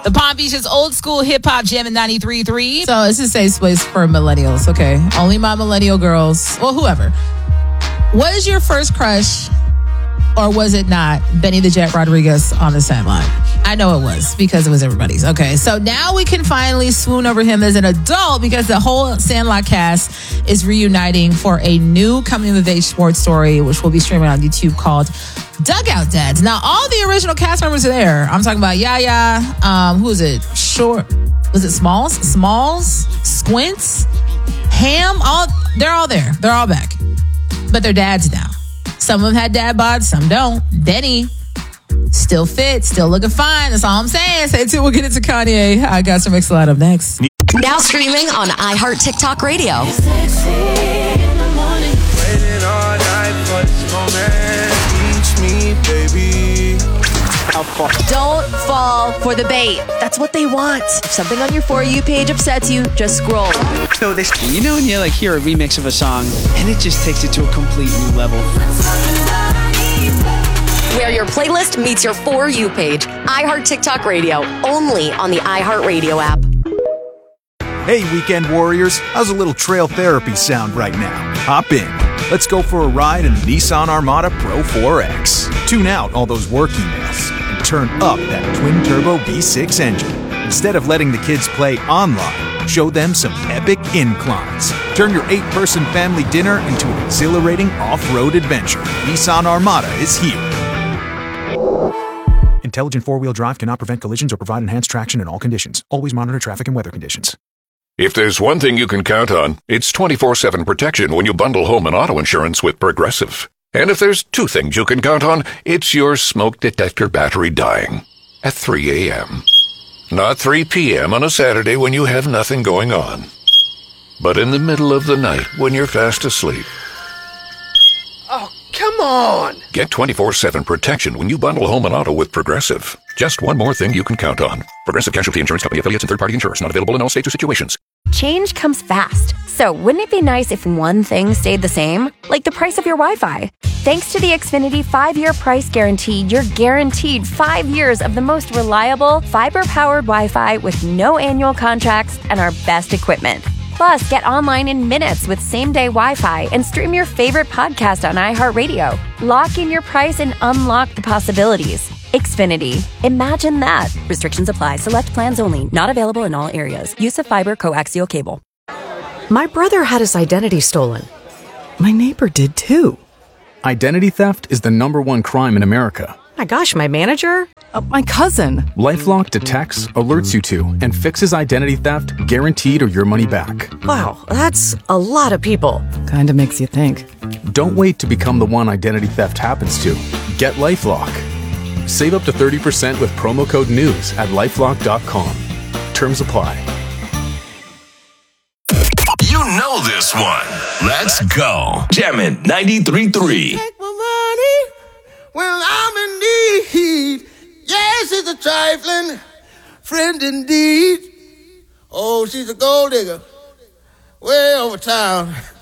The Palm Beach is old school hip hop jam in 93.3. So it's a safe place for millennials, okay? Only my millennial girls, well, whoever. Was your first crush, or was it not, Benny the Jet Rodriguez on the sideline? I know it was, because it was everybody's. Okay, so now we can finally swoon over him as an adult because the whole Sandlot cast is reuniting for a new coming-of-age sports story, which will be streaming on YouTube, called Dugout Dads. Now, all the original cast members are there. I'm talking about Yaya, who is it? Was it Smalls? Squints? Ham? They're all there. They're all back. But they're dads now. Some of them had dad bods, some don't. Benny, still fit, still looking fine. That's all I'm saying. Stay tuned. We'll get into Kanye. I got some Mixcloud up next. Now streaming on iHeart TikTok Radio. Don't fall for the bait. That's what they want. If something on your For You page upsets you, just scroll. So you know when you hear a remix of a song and it just takes it to a complete new level. Where your playlist meets your For You page. iHeart TikTok Radio. Only on the iHeart Radio app. Hey, weekend warriors. How's a little trail therapy sound right now? Hop in. Let's go for a ride in the Nissan Armada Pro 4X. Tune out all those work emails and turn up that twin-turbo V6 engine. Instead of letting the kids play online, show them some epic inclines. Turn your 8-person family dinner into an exhilarating off-road adventure. Nissan Armada is here. Intelligent four-wheel drive cannot prevent collisions or provide enhanced traction in all conditions. Always monitor traffic and weather conditions. If there's one thing you can count on, it's 24/7 protection when you bundle home and auto insurance with Progressive. And if there's two things you can count on, it's your smoke detector battery dying at 3 a.m. Not 3 p.m. on a Saturday when you have nothing going on, but in the middle of the night when you're fast asleep. Oh, come on! Get 24/7 protection when you bundle home and auto with Progressive. Just one more thing you can count on. Progressive Casualty Insurance Company affiliates and third-party insurers. Not available in all states or situations. Change comes fast. So wouldn't it be nice if one thing stayed the same? Like the price of your Wi-Fi. Thanks to the Xfinity 5-year price guarantee, you're guaranteed 5 years of the most reliable, fiber-powered Wi-Fi with no annual contracts and our best equipment. Plus, get online in minutes with same-day Wi-Fi and stream your favorite podcast on iHeartRadio. Lock in your price and unlock the possibilities. Xfinity. Imagine that. Restrictions apply. Select plans only. Not available in all areas. Use of fiber coaxial cable. My brother had his identity stolen. My neighbor did too. Identity theft is the #1 crime in America. My gosh, my manager? My cousin. LifeLock detects, alerts you to, and fixes identity theft guaranteed or your money back. Wow, that's a lot of people. Kind of makes you think. Don't wait to become the one identity theft happens to. Get LifeLock. Save up to 30% with promo code NEWS at LifeLock.com. Terms apply. You know this one. Let's go. Jammin' 93.3. Take my money when I'm in need. Yes, it's a trifling friend indeed. Oh, she's a gold digger way over town.